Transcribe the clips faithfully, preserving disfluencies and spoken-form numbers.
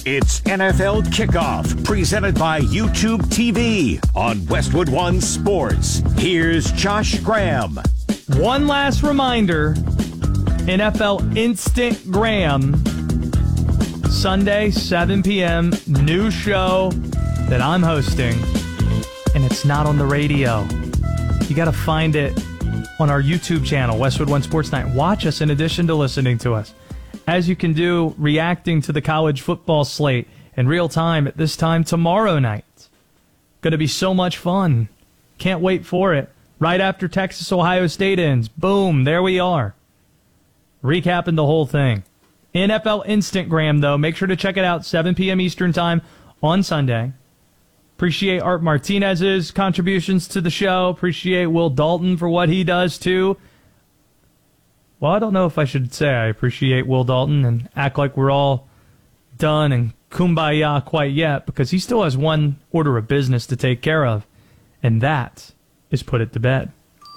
It's N F L Kickoff, presented by YouTube T V on Westwood One Sports. Here's Josh Graham. One last reminder, N F L Instant Graham, Sunday, seven p.m., new show that I'm hosting, and it's not on the radio. You got to find it on our YouTube channel, Westwood One Sports Night. Watch us in addition to listening to us, as you can do reacting to the college football slate in real time at this time tomorrow night. Going to be so much fun. Can't wait for it. Right after Texas Ohio State ends, boom, there we are. Recapping the whole thing. N F L Instagram, though. Make sure to check it out, seven p.m. Eastern Time on Sunday. Appreciate Art Martinez's contributions to the show. Appreciate Will Dalton for what he does, too. Well, I don't know if I should say I appreciate Will Dalton and act like we're all done and kumbaya quite yet, because he still has one order of business to take care of, and that is put it to bed.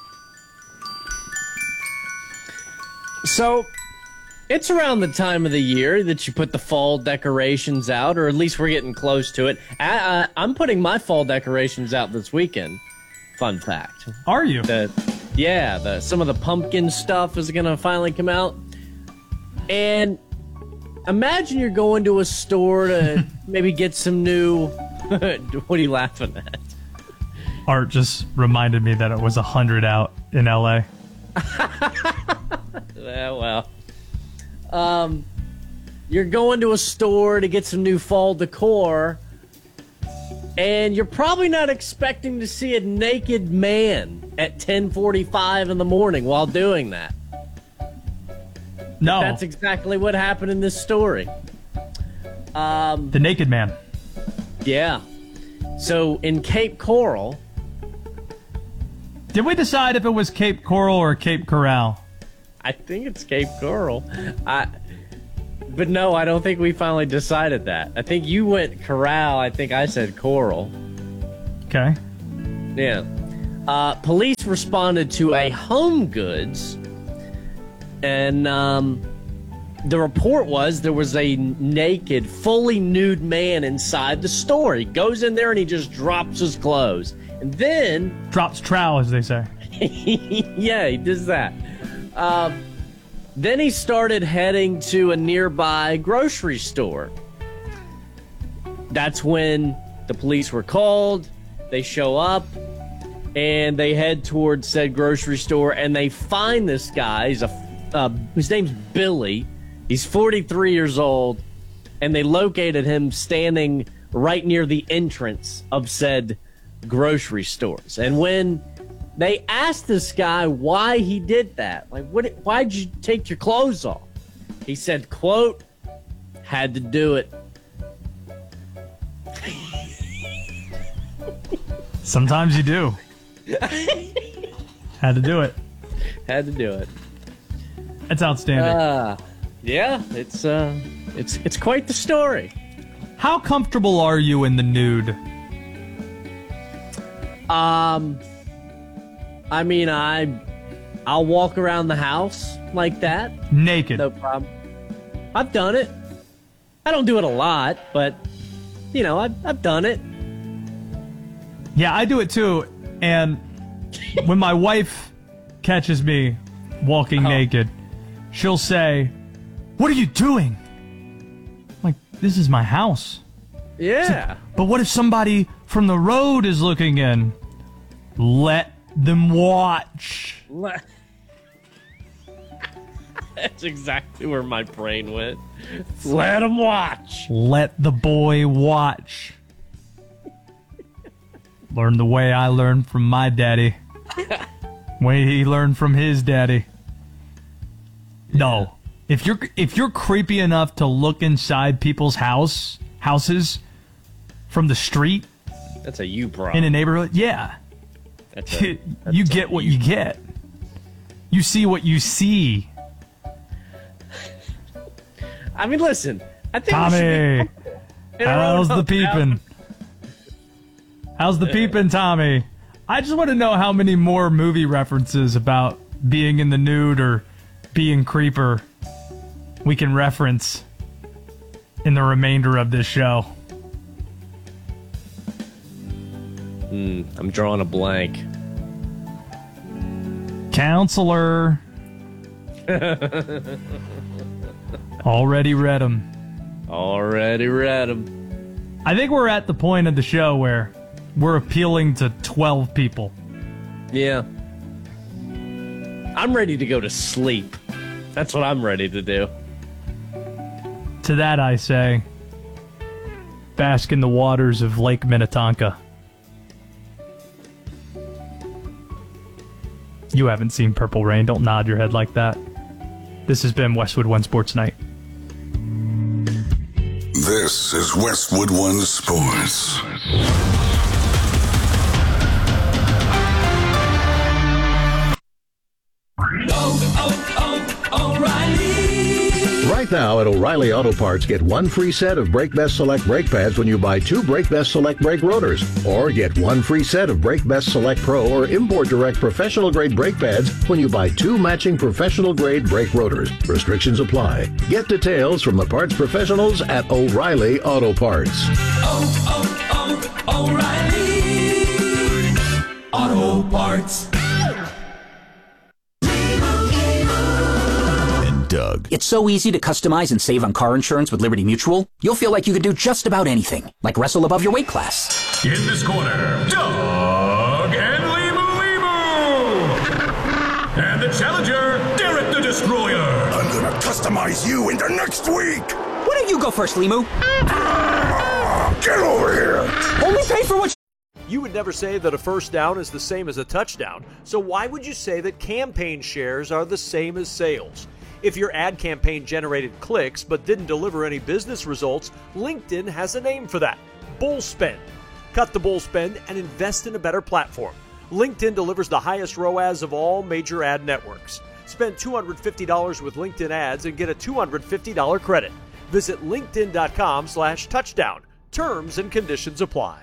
So, it's around the time of the year that you put the fall decorations out, or at least we're getting close to it. I, I, I'm putting my fall decorations out this weekend. Fun fact. Are you? The, yeah, the, some of the pumpkin stuff is going to finally come out. And imagine you're going to a store to maybe get some new... What are you laughing at? Art just reminded me that it was one hundred out in L A. Yeah, well... Um, you're going to a store to get some new fall decor, and you're probably not expecting to see a naked man at ten forty-five in the morning while doing that. No. But that's exactly what happened in this story. Um, the naked man. Yeah. So in Cape Coral... Did we decide if it was Cape Coral or Cape Coral? I think it's Cape Coral. I, but no, I don't think we finally decided that. I think you went Corral. I think I said Coral. Okay. Yeah. Uh, police responded to a Home Goods, and um, the report was there was a naked, fully nude man inside the store. He goes in there and he just drops his clothes. And then... Drops trowel, as they say. Yeah, he does that. Uh, then he started heading to a nearby grocery store. That's when the police were called. They show up, and they head towards said grocery store, and they find this guy. He's a, uh, his name's Billy. He's forty-three years old, and they located him standing right near the entrance of said grocery stores. And when they asked this guy why he did that, like, what? Why'd you take your clothes off? He said, quote, had to do it. Sometimes you do. Had to do it. Had to do it. That's outstanding. Uh, yeah, it's uh, it's it's quite the story. How comfortable are you in the nude? Um, I mean, I, I'll walk around the house like that. Naked. No problem. I've done it. I don't do it a lot, but, you know, I've, I've done it. Yeah, I do it too. And when my wife catches me walking Oh. naked, she'll say, "What are you doing?" I'm like, this is my house. Yeah. But what if somebody from the road is looking in? Let them watch. Le- That's exactly where my brain went. Let them watch. Let the boy watch. Learn the way I learned from my daddy. Way he learned from his daddy. No. If you're if you're creepy enough to look inside people's house houses from the street That's a you problem. in a neighborhood, yeah. That's a, that's you a get what you get. You see what you see. I mean, listen. I think Tommy, we should be how's the peeping? How's the peeping, Tommy? I just want to know how many more movie references about being in the nude or being creeper we can reference in the remainder of this show. Hmm, I'm drawing a blank. Counselor. Already read them. Already read them. I think we're at the point of the show where we're appealing to twelve people. Yeah. I'm ready to go to sleep. That's what I'm ready to do. To that I say, bask in the waters of Lake Minnetonka. You haven't seen Purple Rain. Don't nod your head like that. This has been Westwood One Sports Night. This is Westwood One Sports. Oh, oh, O'Reilly. Right now at O'Reilly Auto Parts, get one free set of Brake Best Select brake pads when you buy two Brake Best Select brake rotors. Or get one free set of Brake Best Select Pro or Import Direct professional grade brake pads when you buy two matching professional grade brake rotors. Restrictions apply. Get details from the parts professionals at O'Reilly Auto Parts. Oh, oh, oh, O'Reilly Auto Parts. Doug. It's so easy to customize and save on car insurance with Liberty Mutual. You'll feel like you can do just about anything, like wrestle above your weight class. In this corner, Doug and Limu Limu. And the challenger, Derek the Destroyer. I'm gonna customize you into next week. Why don't you go first, Limu? Get over here. Only pay for what You would never say that a first down is the same as a touchdown. So why would you say that campaign shares are the same as sales? If your ad campaign generated clicks but didn't deliver any business results, LinkedIn has a name for that: bull spend. Cut the bull spend and invest in a better platform. LinkedIn delivers the highest R O A S of all major ad networks. Spend two hundred fifty dollars with LinkedIn ads and get a two hundred fifty dollars credit. Visit linkedin.com slash touchdown. Terms and conditions apply.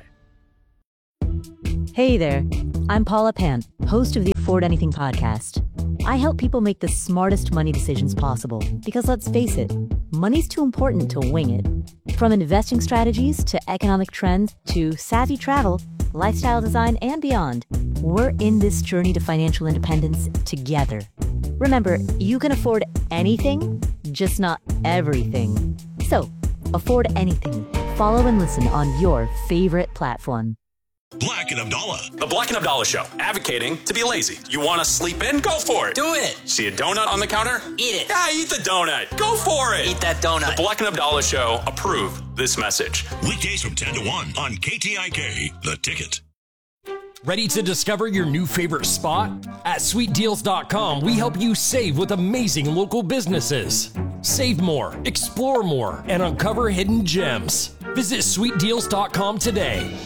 Hey there, I'm Paula Pan, host of the Afford Anything podcast. I help people make the smartest money decisions possible because, let's face it, money's too important to wing it. From investing strategies to economic trends to savvy travel, lifestyle design, and beyond, we're in this journey to financial independence together. Remember, you can afford anything, just not everything. So, afford anything. Follow and listen on your favorite platform. Black and Abdallah. The Black and Abdallah Show, advocating to be lazy. You want to sleep in? Go for it. Do it. See a donut on the counter? Eat it. Yeah, eat the donut. Go for it. Eat that donut. The Black and Abdallah Show approve this message. Weekdays from ten to one on K T I K, The Ticket. Ready to discover your new favorite spot? At sweet deals dot com, we help you save with amazing local businesses. Save more, explore more, and uncover hidden gems. Visit sweet deals dot com today.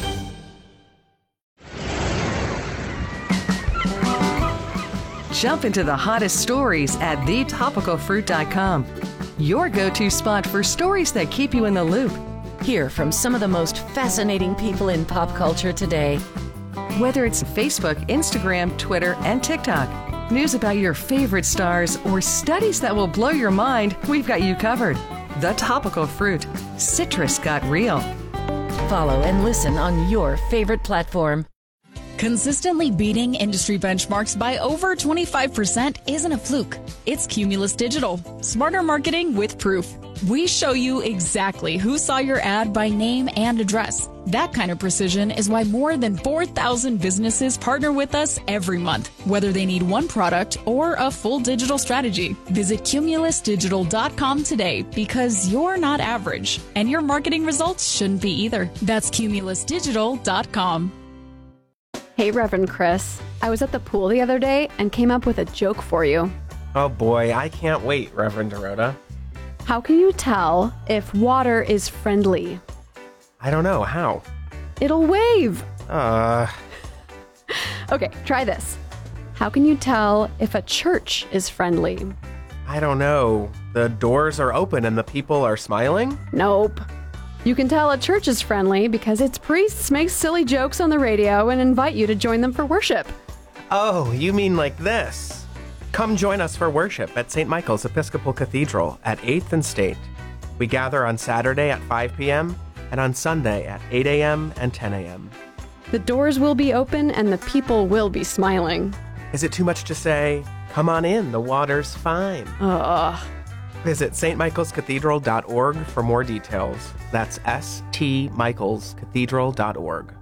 Jump into the hottest stories at the topical fruit dot com. Your go-to spot for stories that keep you in the loop. Hear from some of the most fascinating people in pop culture today. Whether it's Facebook, Instagram, Twitter, and TikTok, news about your favorite stars, or studies that will blow your mind, we've got you covered. The Topical Fruit. Citrus got real. Follow and listen on your favorite platform. Consistently beating industry benchmarks by over twenty-five percent isn't a fluke. It's Cumulus Digital. Smarter marketing with proof. We show you exactly who saw your ad by name and address. That kind of precision is why more than four thousand businesses partner with us every month, whether they need one product or a full digital strategy. Visit cumulus digital dot com today because you're not average, and your marketing results shouldn't be either. That's cumulus digital dot com. Hey, Reverend Chris. I was at the pool the other day and came up with a joke for you. Oh boy, I can't wait, Reverend Dorota. How can you tell if water is friendly? I don't know. How? It'll wave. Uh. Okay, try this. How can you tell if a church is friendly? I don't know. The doors are open and the people are smiling? Nope. You can tell a church is friendly because its priests make silly jokes on the radio and invite you to join them for worship. Oh, you mean like this? Come join us for worship at Saint Michael's Episcopal Cathedral at eighth and State. We gather on Saturday at five p.m. and on Sunday at eight a.m. and ten a.m. The doors will be open and the people will be smiling. Is it too much to say, come on in, the water's fine? Ugh. Visit s t michaels cathedral dot org for more details. That's s t michaels cathedral dot org.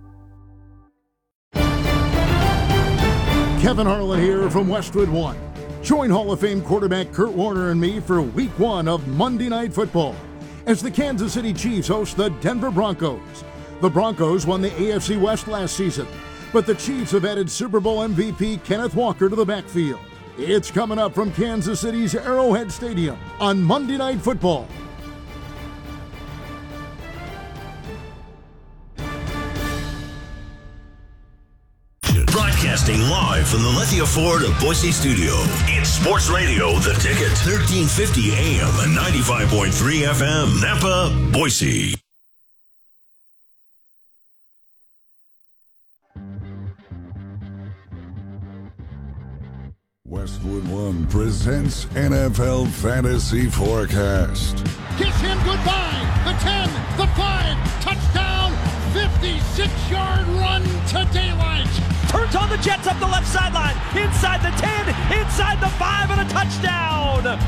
Kevin Harlan here from Westwood One. Join Hall of Fame quarterback Kurt Warner and me for week one of Monday Night Football as the Kansas City Chiefs host the Denver Broncos. The Broncos won the A F C West last season, but the Chiefs have added Super Bowl M V P Kenneth Walker to the backfield. It's coming up from Kansas City's Arrowhead Stadium on Monday Night Football. Broadcasting live from the Lithia Ford of Boise studio. It's Sports Radio, The Ticket, thirteen fifty A M and ninety-five point three F M, Napa, Boise. Westwood One presents N F L Fantasy Forecast. Kiss him goodbye. The ten, the five, touchdown, fifty-six-yard run to daylight. Turns on the Jets up the left sideline, inside the ten, inside the five, and a touchdown.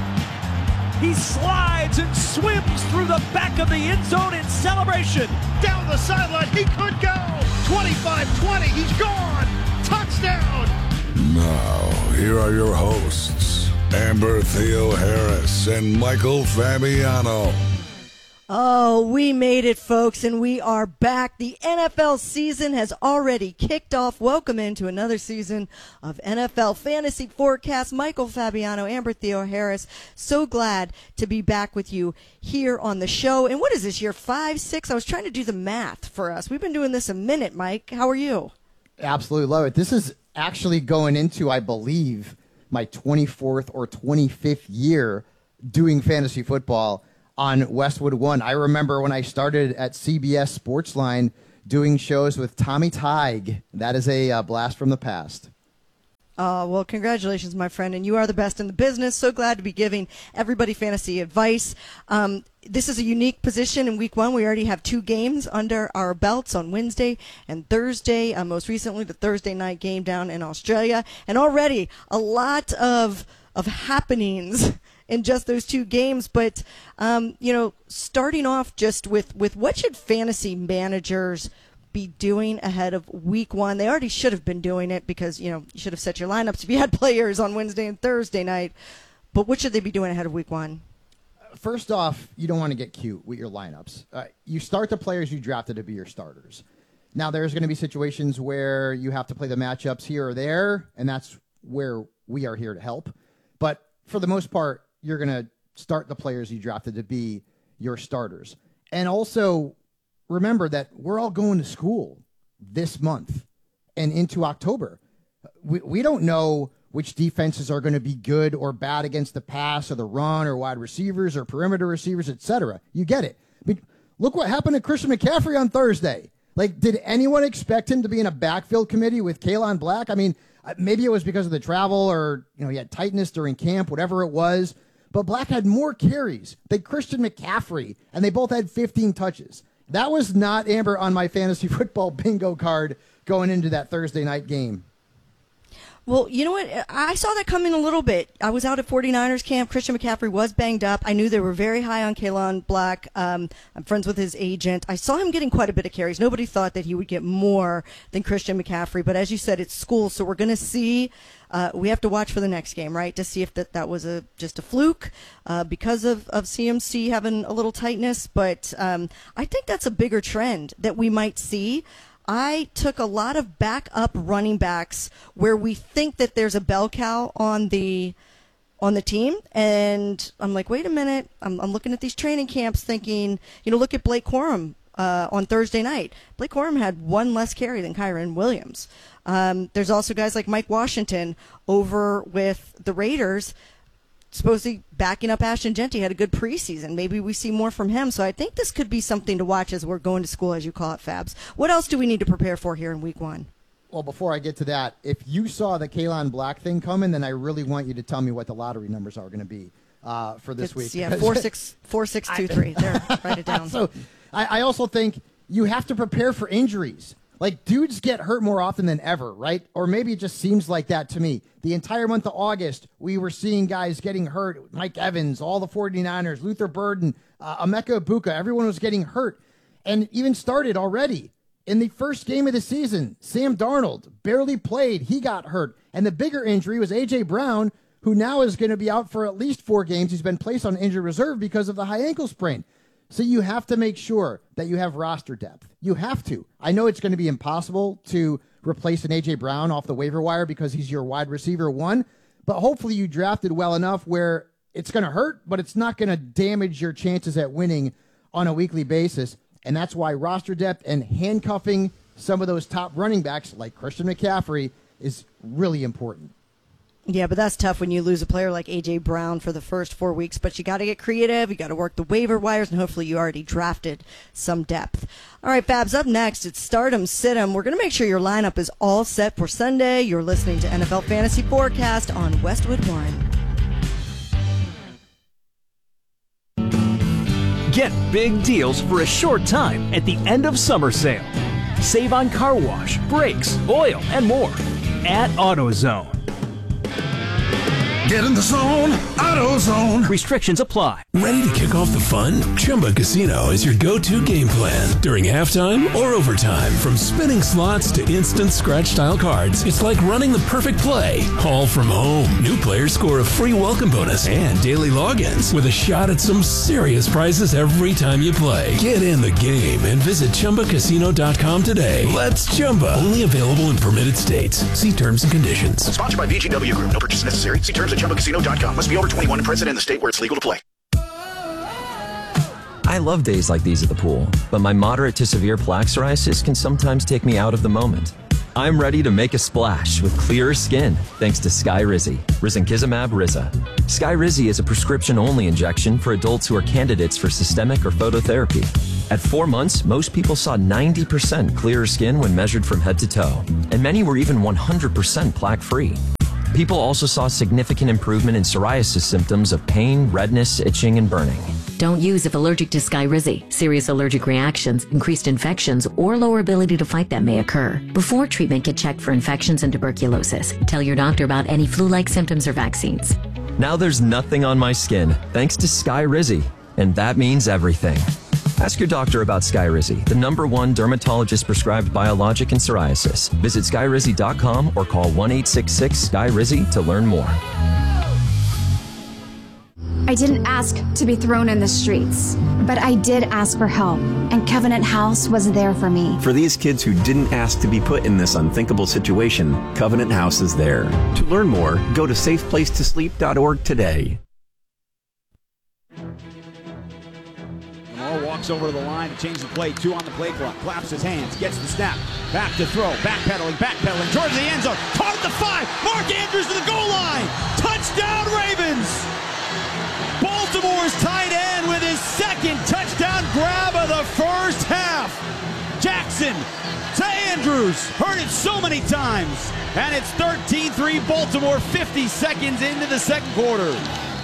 He slides and swims through the back of the end zone in celebration. Down the sideline, he could go. twenty-five twenty, he's gone. Touchdown. Now, here are your hosts, Amber Theo Harris and Michael Fabiano. Oh, we made it, folks, and we are back. The N F L season has already kicked off. Welcome into another season of N F L Fantasy Forecast. Michael Fabiano, Amber Theo Harris. So glad to be back with you here on the show. And what is this, year five, six? I was trying to do the math for us. We've been doing this a minute, Mike. How are you? Absolutely love it. This is actually going into, I believe, my twenty-fourth or twenty-fifth year doing fantasy football on Westwood One. I remember when I started at C B S Sportsline doing shows with Tommy Tighe. That is a uh, blast from the past. Uh, well, congratulations, my friend, and you are the best in the business. So glad to be giving everybody fantasy advice. Um, this is a unique position in week one. We already have two games under our belts on Wednesday and Thursday, uh, most recently the Thursday night game down in Australia, and already a lot of of happenings in just those two games. But, um, you know, starting off just with, with what should fantasy managers be doing ahead of week one? They already should have been doing it because, you know, you should have set your lineups if you had players on Wednesday and Thursday night. But what should they be doing ahead of week one? First off, you don't want to get cute with your lineups. Uh, you start the players you drafted to be your starters. Now, there's going to be situations where you have to play the matchups here or there, and that's where we are here to help. But for the most part, you're going to start the players you drafted to be your starters. And also, remember that we're all going to school this month and into October. We, we don't know which defenses are going to be good or bad against the pass or the run or wide receivers or perimeter receivers, et cetera. You get it. I mean, look what happened to Christian McCaffrey on Thursday. Like, did anyone expect him to be in a backfield committee with Kalon Black? I mean, maybe it was because of the travel or, you know, he had tightness during camp, whatever it was. But Black had more carries than Christian McCaffrey, and they both had fifteen touches. That was not, Amber, on my fantasy football bingo card going into that Thursday night game. Well, you know what? I saw that coming a little bit. I was out at 49ers camp. Christian McCaffrey was banged up. I knew they were very high on Kalon Black. Um, I'm friends with his agent. I saw him getting quite a bit of carries. Nobody thought that he would get more than Christian McCaffrey. But as you said, it's school, so we're going to see. Uh, we have to watch for the next game, right, to see if that, that was a just a fluke uh, because of, of C M C having a little tightness. But um, I think that's a bigger trend that we might see. I took a lot of backup running backs where we think that there's a bell cow on the on the team, and I'm like, wait a minute. I'm, I'm looking at these training camps thinking, you know, look at Blake Corum uh, on Thursday night. Blake Corum had one less carry than Kyren Williams. Um, there's also guys like Mike Washington over with the Raiders, supposedly backing up Ashton Genty, had a good preseason. Maybe we see more from him. So I think this could be something to watch as we're going to school, as you call it, Fabs. What else do we need to prepare for here in week one? Well, before I get to that, if you saw the Kalon Black thing coming, then I really want you to tell me what the lottery numbers are going to be. uh, for this It's, week. yeah, four six four six two three. There, write it down. So I, I also think you have to prepare for injuries. Like, dudes get hurt more often than ever, right? Or maybe it just seems like that to me. The entire month of August, we were seeing guys getting hurt. Mike Evans, all the 49ers, Luther Burden, uh, Emeka Ibuka, everyone was getting hurt. And even started already. In the first game of the season, Sam Darnold barely played. He got hurt. And the bigger injury was A J. Brown, who now is going to be out for at least four games. He's been placed on injured reserve because of the high ankle sprain. So you have to make sure that you have roster depth. You have to. I know it's going to be impossible to replace an A J. Brown off the waiver wire because he's your wide receiver one, but hopefully you drafted well enough where it's going to hurt, but it's not going to damage your chances at winning on a weekly basis. And that's why roster depth and handcuffing some of those top running backs like Christian McCaffrey is really important. Yeah, but that's tough when you lose a player like A J. Brown for the first four weeks. But you got to get creative. You got to work the waiver wires, and hopefully you already drafted some depth. All right, Babs, up next, it's Stardom Situm. We're going to make sure your lineup is all set for Sunday. You're listening to N F L Fantasy Forecast on Westwood One. Get big deals for a short time at the end of summer sale. Save on car wash, brakes, oil, and more at AutoZone. Get in the zone, AutoZone. Restrictions apply. Ready to kick off the fun? Chumba Casino is your go-to game plan during halftime or overtime. From spinning slots to instant scratch-style cards, it's like running the perfect play, all from home. New players score a free welcome bonus and daily logins with a shot at some serious prizes every time you play. Get in the game and visit Chumba Casino dot com today. Let's Chumba. Only available in permitted states. See terms and conditions. Sponsored by V G W Group. No purchase necessary. See terms at Chumba Casino dot com. Must be over twenty-one and present in the state where it's legal to play. I love days like these at the pool, but my moderate to severe plaque psoriasis can sometimes take me out of the moment. I'm ready to make a splash with clearer skin thanks to Skyrizi, Risankizumab Riza. Skyrizi is a prescription-only injection for adults who are candidates for systemic or phototherapy. At four months, most people saw ninety percent clearer skin when measured from head to toe, and many were even one hundred percent plaque-free. People also saw significant improvement in psoriasis symptoms of pain, redness, itching, and burning. Don't use if allergic to Skyrizi. Serious allergic reactions, increased infections, or lower ability to fight them may occur. Before treatment, get checked for infections and tuberculosis. Tell your doctor about any flu-like symptoms or vaccines. Now there's nothing on my skin thanks to Skyrizi, and that means everything. Ask your doctor about Skyrizi, the number one dermatologist-prescribed biologic in psoriasis. Visit Skyrizi dot com or call one eight six six Sky Rizi to learn more. I didn't ask to be thrown in the streets, but I did ask for help, and Covenant House was there for me. For these kids who didn't ask to be put in this unthinkable situation, Covenant House is there. To learn more, go to safe place to sleep dot org today. Lamar walks over to the line to change the play. Two on the play clock. Claps his hands. Gets the snap. Back to throw. Backpedaling. Backpedaling. Towards the end zone. Caught at the five. Mark Andrews to the goal line. Touchdown Ravens. Baltimore's tight end with his second touchdown grab of the first half. Jackson to Andrews. Heard it so many times. And it's thirteen three Baltimore, fifty seconds into the second quarter.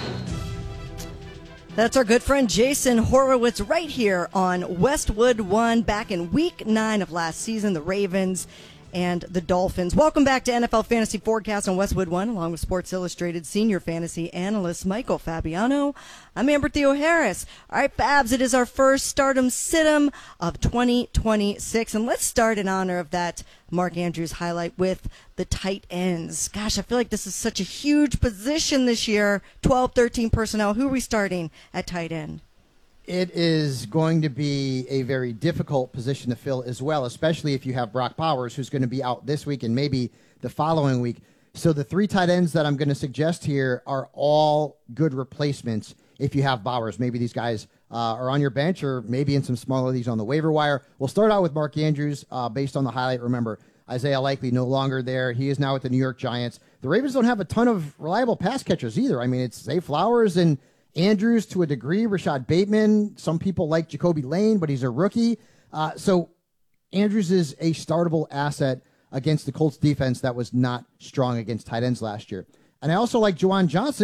That's our good friend Jason Horowitz right here on Westwood One back in week nine of last season, the Ravens and the Dolphins. Welcome back to N F L Fantasy Forecast on Westwood One, along with Sports Illustrated senior fantasy analyst Michael Fabiano. I'm Amber Theo Harris. All right, Babs, it is our first Stardom Situm of twenty twenty-six, and let's start in honor of that Mark Andrews highlight with the tight ends. Gosh, I feel like this is such a huge position this year. twelve, thirteen personnel. Who are we starting at tight end? It is going to be a very difficult position to fill as well, especially if you have Brock Bowers, who's going to be out this week and maybe the following week. So the three tight ends that I'm going to suggest here are all good replacements if you have Bowers. Maybe these guys uh, are on your bench or maybe in some smaller leagues on the waiver wire. We'll start out with Mark Andrews uh, based on the highlight. Remember, Isaiah Likely no longer there. He is now with the New York Giants. The Ravens don't have a ton of reliable pass catchers either. I mean, it's Zay Flowers and Andrews to a degree, Rashad Bateman. Some people like Jacoby Lane, but he's a rookie. Uh, so Andrews is a startable asset against the Colts defense that was not strong against tight ends last year. And I also like Juwan Johnson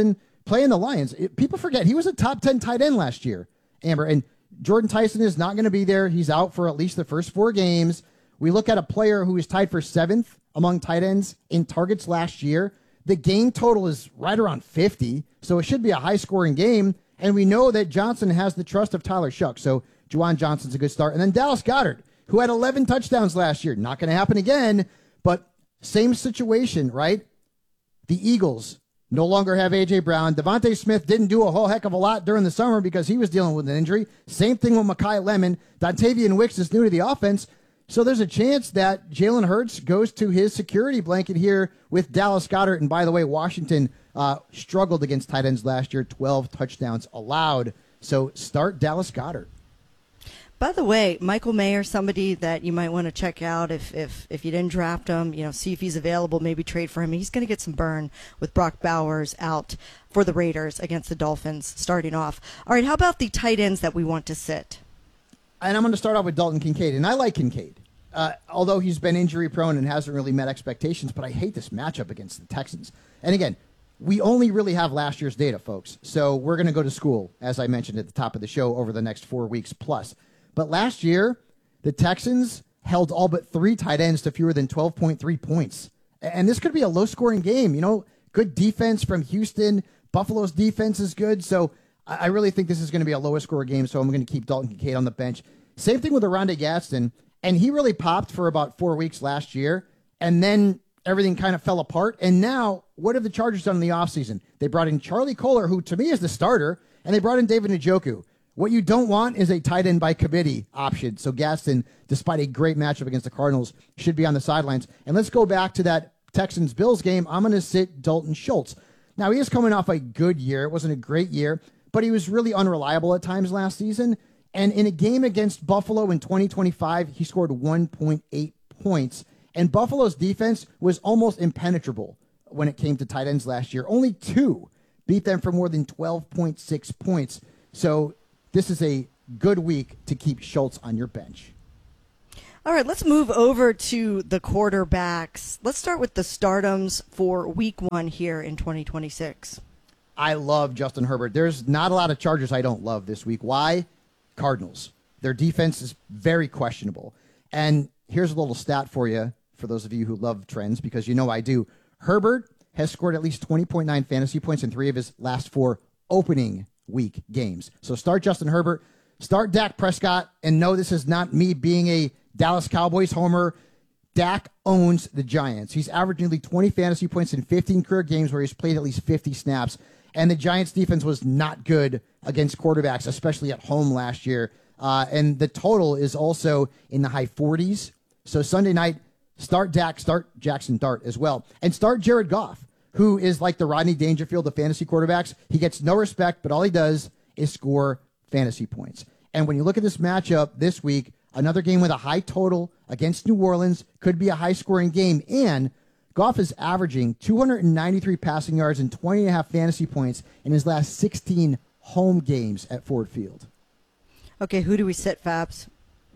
playing the Lions. It, people forget he was a top ten tight end last year, Amber. And Jordan Tyson is not going to be there. He's out for at least the first four games. We look at a player who is tied for seventh among tight ends in targets last year. The game total is right around fifty, so it should be a high-scoring game. And we know that Johnson has the trust of Tyler Shuck, so Juwan Johnson's a good start. And then Dallas Goedert, who had eleven touchdowns last year. Not going to happen again, but same situation, right? The Eagles no longer have A J. Brown. Devontae Smith didn't do a whole heck of a lot during the summer because he was dealing with an injury. Same thing with Mekhi Lemon. Dontavian Wicks is new to the offense. So there's a chance that Jalen Hurts goes to his security blanket here with Dallas Goedert. And by the way, Washington uh, struggled against tight ends last year, twelve touchdowns allowed. So start Dallas Goedert. By the way, Michael Mayer, somebody that you might want to check out if, if, if you didn't draft him, you know, see if he's available, maybe trade for him. He's going to get some burn with Brock Bowers out for the Raiders against the Dolphins starting off. All right, how about the tight ends that we want to sit? And I'm going to start off with Dalton Kincaid, and I like Kincaid, uh, although he's been injury-prone and hasn't really met expectations, but I hate this matchup against the Texans. And again, we only really have last year's data, folks, so we're going to go to school, as I mentioned at the top of the show, over the next four weeks plus. But last year, the Texans held all but three tight ends to fewer than twelve point three points. And this could be a low-scoring game. You know, good defense from Houston. Buffalo's defense is good. So I really think this is going to be a lower-scoring game, so I'm going to keep Dalton Kincaid on the bench. Same thing with Oronde Gadsden. And he really popped for about four weeks last year. And then everything kind of fell apart. And now, what have the Chargers done in the offseason? They brought in Charlie Kolar, who to me is the starter, and they brought in David Njoku. What you don't want is a tight end by committee option. So Gaston, despite a great matchup against the Cardinals, should be on the sidelines. And let's go back to that Texans-Bills game. I'm going to sit Dalton Schultz. Now, he is coming off a good year. It wasn't a great year, but he was really unreliable at times last season. And in a game against Buffalo in twenty twenty-five, he scored one point eight points. And Buffalo's defense was almost impenetrable when it came to tight ends last year. Only two beat them for more than twelve point six points. So this is a good week to keep Schultz on your bench. All right, let's move over to the quarterbacks. Let's start with the stardoms for week one here in twenty twenty-six. I love Justin Herbert. There's not a lot of Chargers I don't love this week. Why? Cardinals. Their defense is very questionable. And here's a little stat for you, for those of you who love trends, because you know I do. Herbert has scored at least twenty point nine fantasy points in three of his last four opening week games. So start Justin Herbert, start Dak Prescott, and no, this is not me being a Dallas Cowboys homer. Dak owns the Giants. He's averaged nearly twenty fantasy points in fifteen career games where he's played at least fifty snaps, and the Giants defense was not good against quarterbacks, especially at home last year. Uh, and the total is also in the high forties. So Sunday night, start Dak, start Jackson Dart as well, and start Jared Goff, who is like the Rodney Dangerfield of fantasy quarterbacks. He gets no respect, but all he does is score fantasy points. And when you look at this matchup this week, another game with a high total against New Orleans could be a high-scoring game. And Goff is averaging two hundred ninety-three passing yards and twenty and a half fantasy points in his last sixteen home games at Ford Field. Okay, who do we sit, Fabs?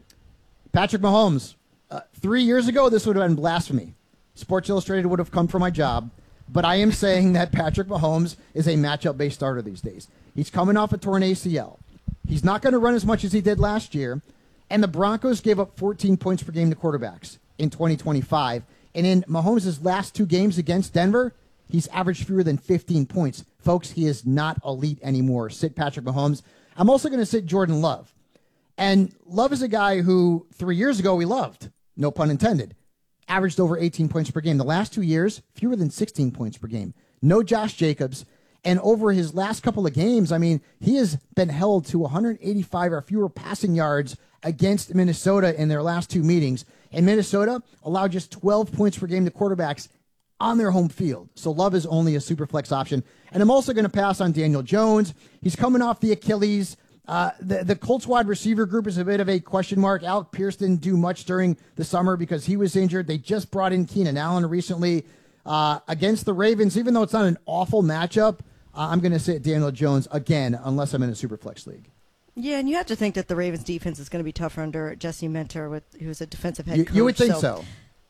Patrick Mahomes. Uh, three years ago, this would have been blasphemy. Sports Illustrated would have come for my job. But I am saying that Patrick Mahomes is a matchup-based starter these days. He's coming off a torn A C L. He's not going to run as much as he did last year. And the Broncos gave up fourteen points per game to quarterbacks in twenty twenty-five. And in Mahomes' last two games against Denver, he's averaged fewer than fifteen points. Folks, he is not elite anymore. Sit Patrick Mahomes. I'm also going to sit Jordan Love. And Love is a guy who three years ago we loved. No pun intended. Averaged over eighteen points per game. The last two years, fewer than sixteen points per game. No Josh Jacobs. And over his last couple of games, I mean, he has been held to one hundred eighty-five or fewer passing yards against Minnesota in their last two meetings. And Minnesota allowed just twelve points per game to quarterbacks on their home field. So Love is only a super flex option. And I'm also going to pass on Daniel Jones. He's coming off the Achilles. Uh, the, the Colts wide receiver group is a bit of a question mark. Alec Pierce didn't do much during the summer because he was injured. They just brought in Keenan Allen recently uh, against the Ravens. Even though it's not an awful matchup, uh, I'm going to sit Daniel Jones again, unless I'm in a super flex league. Yeah, and you have to think that the Ravens defense is going to be tougher under Jesse Minter, with who's a defensive head you, coach. You would think so. so.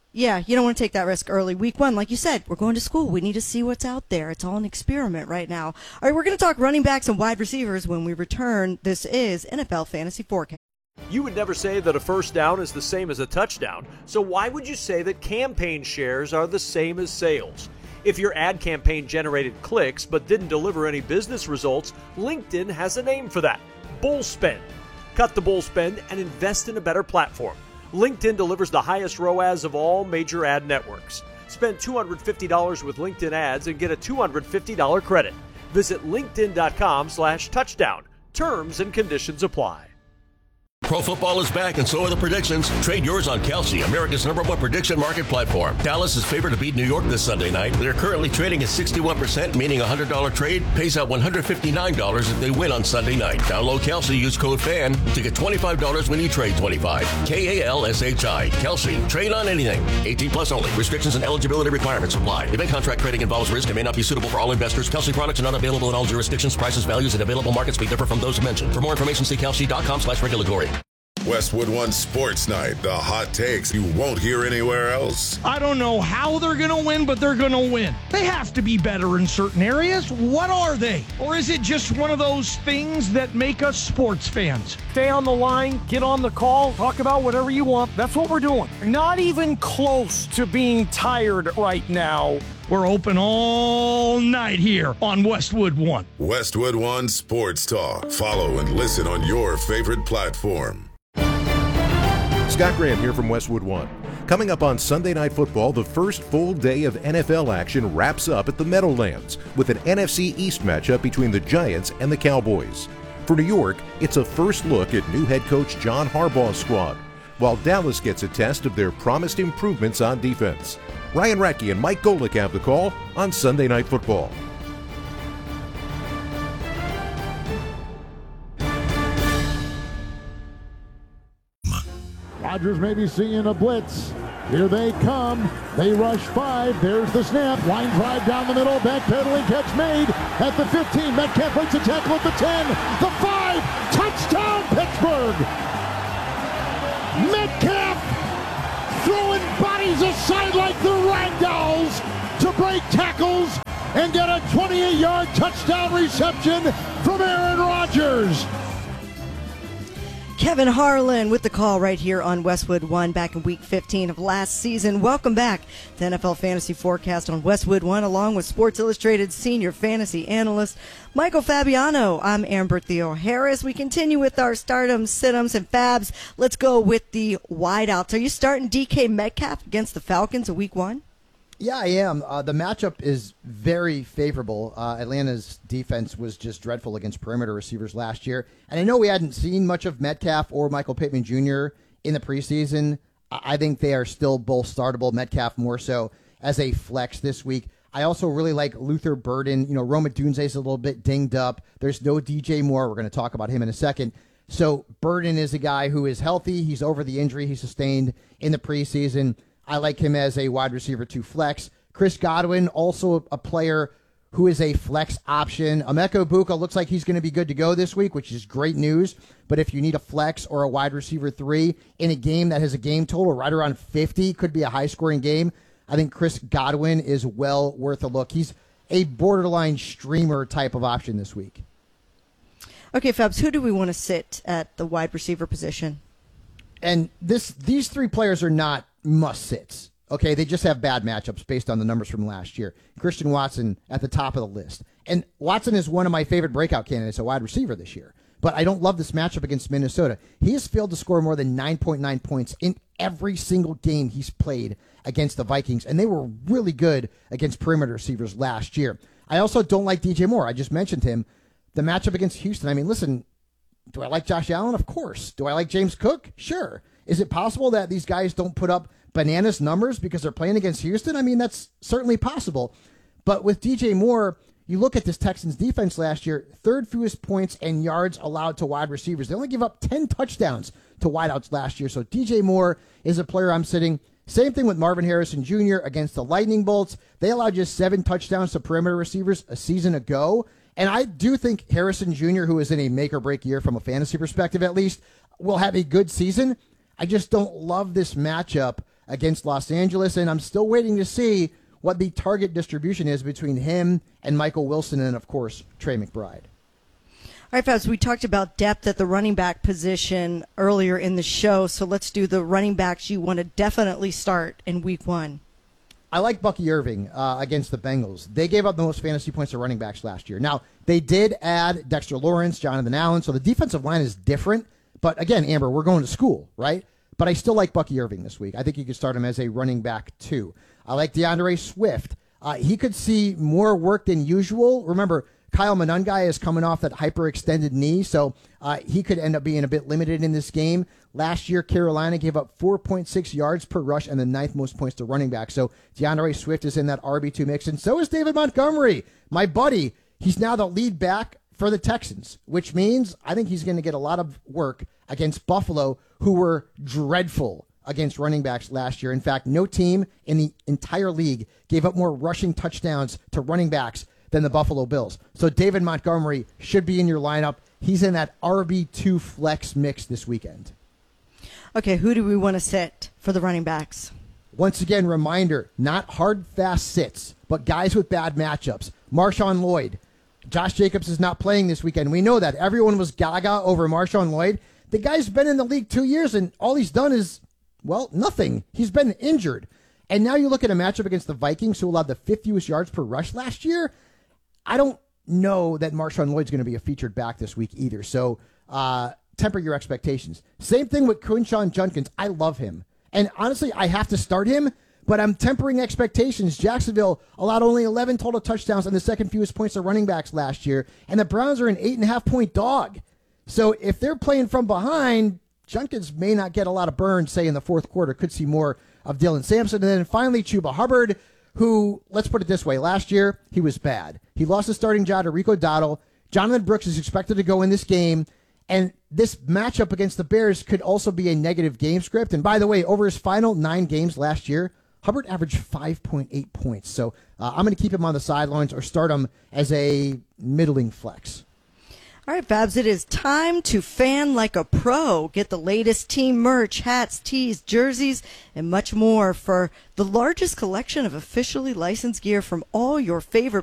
Yeah, you don't want to take that risk early. Week one, like you said, we're going to school. We need to see what's out there. It's all an experiment right now. All right, we're going to talk running backs and wide receivers when we return. This is N F L Fantasy Forecast. You would never say that a first down is the same as a touchdown, so why would you say that campaign shares are the same as sales? If your ad campaign generated clicks but didn't deliver any business results, LinkedIn has a name for that: bull spend. Cut the bull spend and invest in a better platform. LinkedIn delivers the highest R O A S of all major ad networks. Spend two hundred fifty dollars with LinkedIn ads and get a two hundred fifty dollars credit. Visit linkedin.com slash touchdown. Terms and conditions apply. Pro football is back, and so are the predictions. Trade yours on Kelsey, America's number one prediction market platform. Dallas is favored to beat New York this Sunday night. They're currently trading at sixty-one percent, meaning a one hundred dollars trade pays out one hundred fifty-nine dollars if they win on Sunday night. Download Kelsey, use code FAN to get twenty-five dollars when you trade twenty-five. K A L S H I. Kelsey. Trade on anything. eighteen plus only. Restrictions and eligibility requirements apply. Event contract trading involves risk and may not be suitable for all investors. Kelsey products are not available in all jurisdictions. Prices, values, and available markets may differ from those mentioned. For more information, see kelsey.com slash regulatory. Westwood One Sports Night, the hot takes you won't hear anywhere else. I don't know how they're going to win, but they're going to win. They have to be better in certain areas. What are they? Or is it just one of those things that make us sports fans? Stay on the line, get on the call, talk about whatever you want. That's what we're doing. Not even close to being tired right now. We're open all night here on Westwood One. Westwood One Sports Talk. Follow and listen on your favorite platform. Scott Graham here from Westwood One. Coming up on Sunday Night Football, the first full day of N F L action wraps up at the Meadowlands with an N F C East matchup between the Giants and the Cowboys. For New York, it's a first look at new head coach John Harbaugh's squad, while Dallas gets a test of their promised improvements on defense. Ryan Radke and Mike Golick have the call on Sunday Night Football. Rodgers may be seeing a blitz. Here they come. They rush five. There's the snap. Line drive down the middle. Backpedaling catch made at the fifteen. Metcalf breaks a tackle at the ten. The five. Touchdown, Pittsburgh. Metcalf throwing bodies aside like the ragdolls to break tackles and get a twenty-eight-yard touchdown reception from Aaron Rodgers. Kevin Harlan with the call right here on Westwood One back in week fifteen of last season. Welcome back to N F L Fantasy Forecast on Westwood One, along with Sports Illustrated senior fantasy analyst Michael Fabiano. I'm Amber Theo Harris. We continue with our stardoms, situms, and fabs. Let's go with the wideouts. Are you starting D K Metcalf against the Falcons in week one? Yeah, I am. Uh, the matchup is very favorable. Uh, Atlanta's defense was just dreadful against perimeter receivers last year. And I know we hadn't seen much of Metcalf or Michael Pittman Junior in the preseason. I think they are still both startable. Metcalf more so as a flex this week. I also really like Luther Burden. You know, Rome Odunze's a little bit dinged up. There's no D J Moore. We're going to talk about him in a second. So Burden is a guy who is healthy. He's over the injury he sustained in the preseason. I like him as a wide receiver to flex. Chris Godwin, also a player who is a flex option. Emeka Egbuka looks like he's going to be good to go this week, which is great news. But if you need a flex or a wide receiver three in a game that has a game total right around fifty, could be a high-scoring game, I think Chris Godwin is well worth a look. He's a borderline streamer type of option this week. Okay, Fabs, who do we want to sit at the wide receiver position? And this these three players are not must-sits. Okay, they just have bad matchups based on the numbers from last year. Christian Watson at the top of the list. And Watson is one of my favorite breakout candidates, a wide receiver this year. But I don't love this matchup against Minnesota. He has failed to score more than nine point nine points in every single game he's played against the Vikings. And they were really good against perimeter receivers last year. I also don't like D J Moore. I just mentioned him. The matchup against Houston, I mean, listen, do I like Josh Allen? Of course. Do I like James Cook? Sure. Is it possible that these guys don't put up bananas numbers because they're playing against Houston? I mean, that's certainly possible. But with D J Moore, you look at this Texans defense last year, third fewest points and yards allowed to wide receivers. They only give up ten touchdowns to wideouts last year. So D J Moore is a player I'm sitting. Same thing with Marvin Harrison Junior against the Lightning Bolts. They allowed just seven touchdowns to perimeter receivers a season ago. And I do think Harrison Junior, who is in a make-or-break year from a fantasy perspective at least, will have a good season. I just don't love this matchup against Los Angeles, and I'm still waiting to see what the target distribution is between him and Michael Wilson and, of course, Trey McBride. All right, Fabs, we talked about depth at the running back position earlier in the show, so let's do the running backs you want to definitely start in week one. I like Bucky Irving uh, against the Bengals. They gave up the most fantasy points to running backs last year. Now, they did add Dexter Lawrence, Jonathan Allen, so the defensive line is different. But again, Amber, we're going to school, right? But I still like Bucky Irving this week. I think you could start him as a running back, too. I like DeAndre Swift. Uh, he could see more work than usual. Remember, Kyle Monangai is coming off that hyperextended knee, so uh, he could end up being a bit limited in this game. Last year, Carolina gave up four point six yards per rush and the ninth most points to running back. So DeAndre Swift is in that R B two mix, and so is David Montgomery, my buddy. He's now the lead back for the Texans, which means I think he's going to get a lot of work against Buffalo, who were dreadful against running backs last year. In fact, no team in the entire league gave up more rushing touchdowns to running backs than the Buffalo Bills. So David Montgomery should be in your lineup. He's in that R B two flex mix this weekend. Okay, who do we want to sit for the running backs? Once again, reminder, not hard, fast sits, but guys with bad matchups. Marshawn Lloyd. Josh Jacobs is not playing this weekend. We know that. Everyone was gaga over Marshawn Lloyd. The guy's been in the league two years, and all he's done is, well, nothing. He's been injured. And now you look at a matchup against the Vikings, who allowed the fifth fewest yards per rush last year. I don't know that Marshawn Lloyd's going to be a featured back this week either. So uh, temper your expectations. Same thing with Quinshon Judkins. I love him. And honestly, I have to start him, but I'm tempering expectations. Jacksonville allowed only eleven total touchdowns and the second fewest points to running backs last year. And the Browns are an eight and a half point dog. So if they're playing from behind, Judkins may not get a lot of burn, say, in the fourth quarter. Could see more of Dylan Sampson. And then finally, Chuba Hubbard, who, let's put it this way, last year, he was bad. He lost his starting job to Rico Dowdle. Jonathan Brooks is expected to go in this game, and this matchup against the Bears could also be a negative game script. And by the way, over his final nine games last year, Hubbard averaged five point eight points. So uh, I'm going to keep him on the sidelines or start him as a middling flex. All right, Fabs, it is time to fan like a pro. Get the latest team merch, hats, tees, jerseys, and much more for the largest collection of officially licensed gear from all your favorite